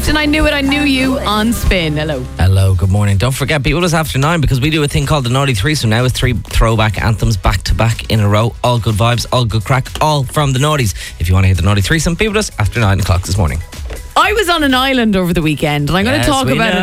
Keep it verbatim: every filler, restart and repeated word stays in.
and I knew it, I knew you on Spin. Hello. Hello, good morning. Don't forget, be with us after nine because we do a thing called the Naughty Threesome now with three throwback anthems back to back in a row. All good vibes, all good crack, all from the Naughties. If you want to hear the Naughty Threesome, be with us after nine o'clock this morning. I was on an island over the weekend, and I'm going Yes, to talk we about know.